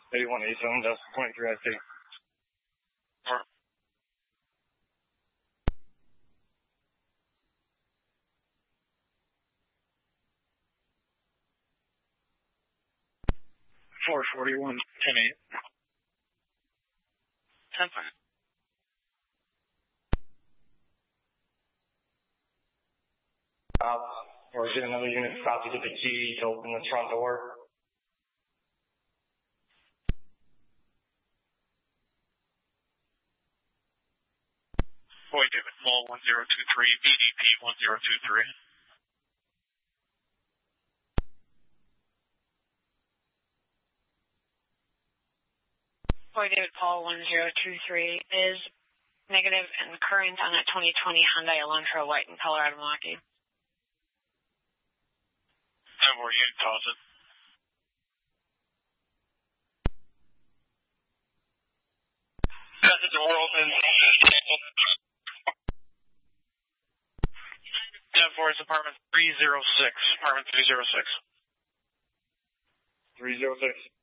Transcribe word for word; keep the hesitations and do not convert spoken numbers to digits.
eighty-one eighty-seven, that's twenty-three I T. Or four forty-one, ten eight. ten five. Uh, or get another unit stop to get the key to open the front door. Boy, David, Mall one zero two three, B D P one zero two three. Boy, David, Paul one zero two three is negative and current on that twenty twenty Hyundai Elantra white in Colorado Milwaukee. ten forty-eight, toss it. That's the door open. ten four is apartment three oh six. Apartment three oh six. three oh six.